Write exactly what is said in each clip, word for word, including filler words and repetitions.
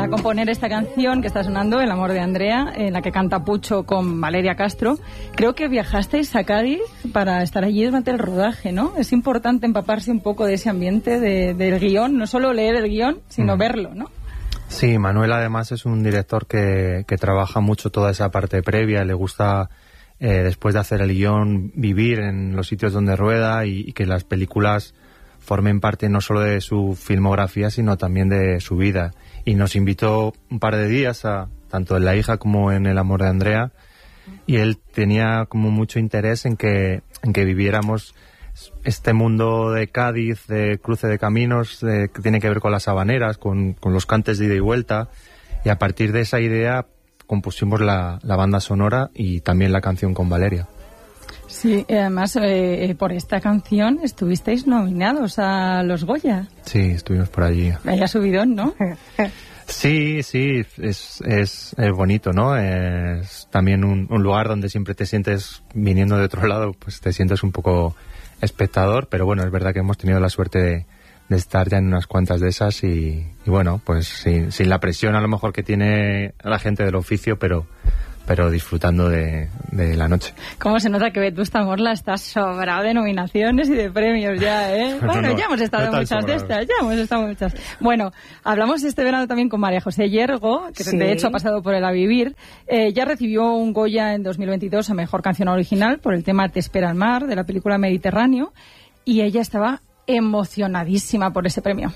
para componer esta canción que está sonando, El amor de Andrea, en la que canta Pucho con Valeria Castro. Creo que viajasteis a Cádiz para estar allí durante el rodaje, ¿no? Es importante empaparse un poco de ese ambiente, de, del guión, no solo leer el guión, sino mm. verlo, ¿no? Sí, Manuel además es un director que, que trabaja mucho toda esa parte previa, le gusta... Eh, después de hacer el guión, vivir en los sitios donde rueda y, y que las películas formen parte no solo de su filmografía, sino también de su vida. Y nos invitó un par de días, a, tanto en La hija como en El amor de Andrea, y él tenía como mucho interés en que, en que viviéramos este mundo de Cádiz, de cruce de caminos, de, que tiene que ver con las habaneras, con, con los cantes de ida y vuelta, y a partir de esa idea compusimos la, la banda sonora y también la canción con Valeria. Sí, y además eh, por esta canción estuvisteis nominados a los Goya. Sí, estuvimos por allí. Vaya subidón, ¿no? Sí, sí, es, es, es bonito, ¿no? Es también un, un lugar donde siempre te sientes, viniendo de otro lado, pues te sientes un poco espectador, pero bueno, es verdad que hemos tenido la suerte de de estar ya en unas cuantas de esas y, y bueno, pues sin, sin la presión a lo mejor que tiene la gente del oficio, pero pero disfrutando de, de la noche. ¿Cómo se nota que Vetusta Morla está sobrado de nominaciones y de premios ya, eh? Bueno, no, no, ya hemos estado en muchas sobrado. de estas, ya hemos estado en muchas. Bueno, hablamos este verano también con María José Yergo, que sí. de hecho ha pasado por el A Vivir. Eh, ya recibió un Goya en dos mil veintidós a Mejor Canción Original por el tema Te espera el mar, de la película Mediterráneo, y ella estaba emocionadísima por ese premio.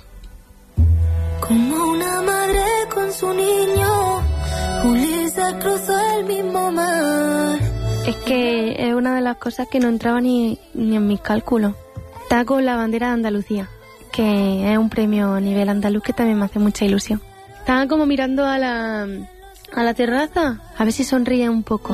Como una madre con su niño, Ulises cruzó el mismo mar. Es que es una de las cosas que no entraba ni, ni en mis cálculos. Está con la bandera de Andalucía, que es un premio a nivel andaluz que también me hace mucha ilusión. Estaba como mirando a la, a la terraza, a ver si sonríe un poco.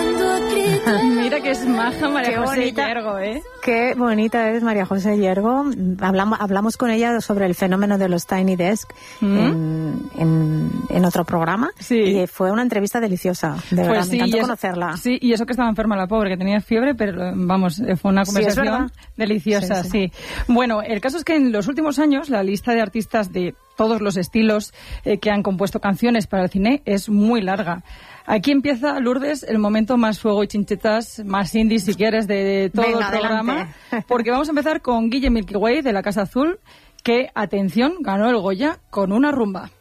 Mira que es maja María Qué José bonita. Yergo, ¿eh? Qué bonita es María José Yergo. Hablamos, hablamos con ella sobre el fenómeno de los Tiny Desk ¿Mm? en, en, en otro programa. Sí. Y fue una entrevista deliciosa. De verdad, Pues sí, me encantó y eso, conocerla. Sí, y eso que estaba enferma la pobre, que tenía fiebre, pero vamos, fue una conversación sí, deliciosa, sí, sí, sí. Bueno, el caso es que en los últimos años la lista de artistas de todos los estilos eh, que han compuesto canciones para el cine es muy larga. Aquí empieza, Lourdes, el momento más fuego y chinchetas, más indie, si quieres, de todo Venga, el programa. adelante. Porque vamos a empezar con Guille Milky Way, de la Casa Azul, que, atención, ganó el Goya con Una rumba.